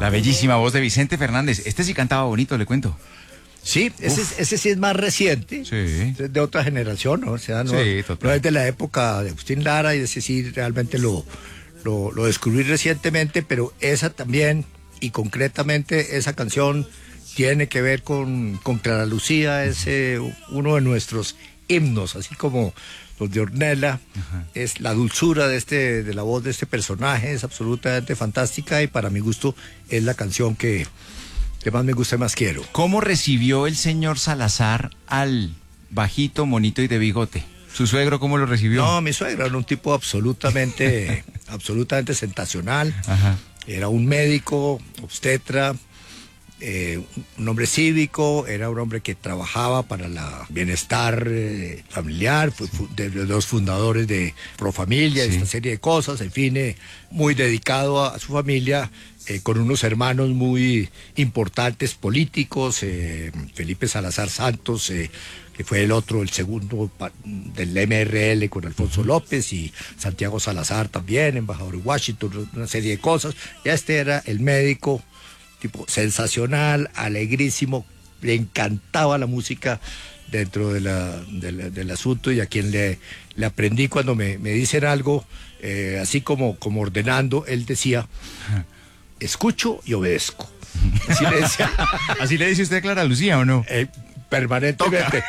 La bellísima voz de Vicente Fernández. Este sí cantaba bonito, le cuento. Sí, ese sí es más reciente, Sí. es de otra generación, ¿no? O sea, no, Sí, total. no es de la época de Agustín Lara, y ese sí realmente lo descubrí recientemente, pero esa también, y concretamente esa canción tiene que ver con Clara Lucía, es uno de nuestros himnos, así como los de Ornella. Es la dulzura de la voz de este personaje, es absolutamente fantástica, y para mi gusto es la canción que más me gusta y más quiero. ¿Cómo recibió el señor Salazar al bajito, monito y de bigote? ¿Su suegro cómo lo recibió? No, mi suegro era un tipo absolutamente sensacional. Ajá. Era un médico, obstetra, un hombre cívico, era un hombre que trabajaba para el bienestar familiar, fue de los fundadores de Pro Familia, Sí. esta serie de cosas, en fin, muy dedicado a su familia, con unos hermanos muy importantes políticos, Felipe Salazar Santos, que fue el segundo del MRL con Alfonso López, y Santiago Salazar también, embajador en Washington, una serie de cosas. Ya este era el médico, tipo sensacional, alegrísimo, le encantaba la música dentro del asunto, y a quien le aprendí cuando me dicen algo, así como ordenando, él decía: escucho y obedezco. Así le decía. ¿Así le dice usted a Clara Lucía o no? Permanentemente.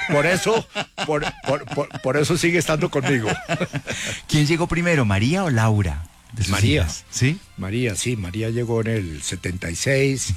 Por eso sigue estando conmigo. ¿Quién llegó primero, María o Laura? De sus María. hijas? ¿Sí? María llegó en el 76.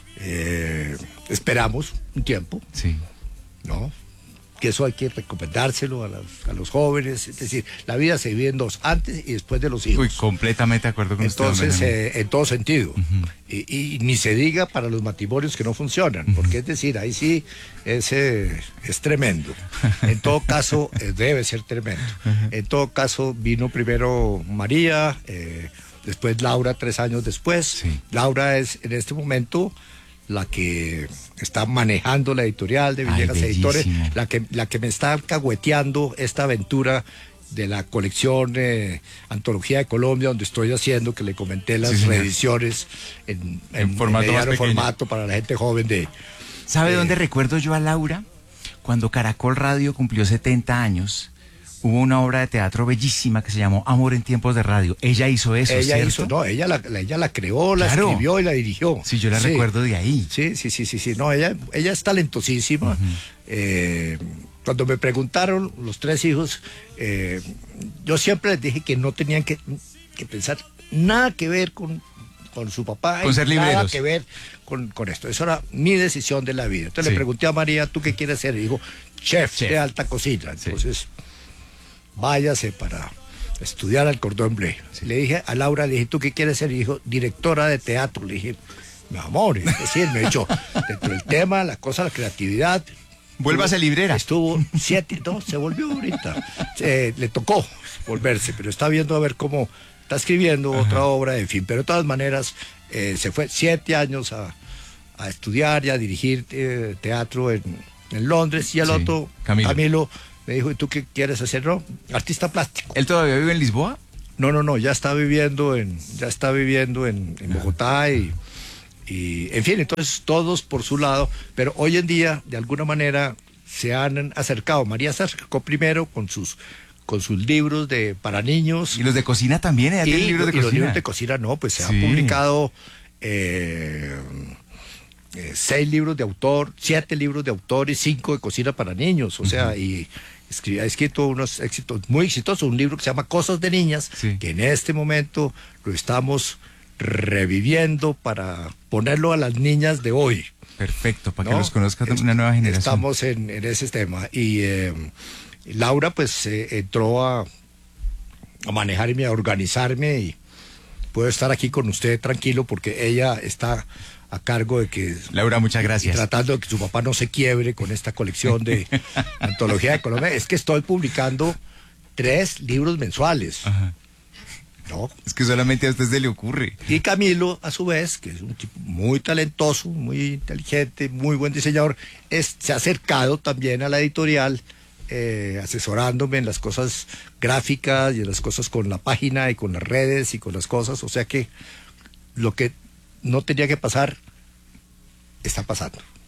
Esperamos un tiempo, Sí. ¿no? Que eso hay que recomendárselo a los jóvenes. Es decir, la vida se divide en dos: antes y después de los hijos. Uy, completamente de acuerdo con Entonces, usted. en todo sentido. Y ni se diga para los matrimonios que no funcionan, porque es decir, ahí sí es tremendo. En todo caso, debe ser tremendo. En todo caso, vino primero María, después Laura 3 años después. Sí. Laura es en este momento la que está manejando la editorial de Villegas Editores, bellísimo. la que me está alcahueteando esta aventura de la colección Antología de Colombia, donde estoy haciendo, que le comenté, las reediciones en formato más mediano pequeño. formato para la gente joven de... ¿Sabe dónde recuerdo yo a Laura? Cuando Caracol Radio cumplió 70 años, hubo una obra de teatro bellísima que se llamó Amor en tiempos de radio. Ella hizo eso, Ella ¿cierto? hizo, no, ella la creó, la Claro. escribió y la dirigió. Sí, yo la recuerdo de ahí. Sí. No, ella es talentosísima. Cuando me preguntaron los 3 hijos, yo siempre les dije que no tenían que pensar nada que ver con su papá, Con ser nada libreros. que ver con esto. Eso era mi decisión de la vida. Entonces Sí. le pregunté a María: ¿tú qué quieres ser? Y dijo: chef de alta cocina. Entonces, váyase para estudiar al Cordón Bleu. Le dije a Laura, le dije: ¿tú qué quieres ser? Y dijo: directora de teatro. Le dije: mi amor, es decir, me ha dicho, dentro del tema, la cosa, la creatividad. Vuélvase librera. Estuvo 7, no, se volvió ahorita. Le tocó volverse, pero está viendo a ver cómo está escribiendo otra obra, en fin. Pero de todas maneras, se fue 7 años a estudiar y a dirigir teatro en Londres. Y al otro, Camilo, me dijo: ¿y tú qué quieres hacer? No, artista plástico. ¿Él todavía vive en Lisboa? No, ya está viviendo en Bogotá y en fin, entonces todos por su lado, pero hoy en día de alguna manera se han acercado. María se acercó primero con sus libros para niños. Y los de cocina también, ella tiene libros de cocina. Los libros de cocina no, pues se han publicado 6 libros de autor, 7 libros de autor y 5 de cocina para niños, o sea, y ha escrito unos éxitos muy exitosos, un libro que se llama Cosas de Niñas, que en este momento lo estamos reviviendo para ponerlo a las niñas de hoy. Perfecto, para que los conozca una nueva generación. Estamos en ese tema. Y Laura pues entró a manejarme, a organizarme, y puedo estar aquí con usted tranquilo porque ella está a cargo de que... Laura, muchas gracias. Tratando de que su papá no se quiebre con esta colección de Antología de Colombia. Es que estoy publicando 3 libros mensuales. Ajá. No. Es que solamente a usted se le ocurre. Y Camilo, a su vez, que es un tipo muy talentoso, muy inteligente, muy buen diseñador, se ha acercado también a la editorial, asesorándome en las cosas gráficas y en las cosas con la página y con las redes y con las cosas. O sea que lo que no tenía que pasar, está pasando.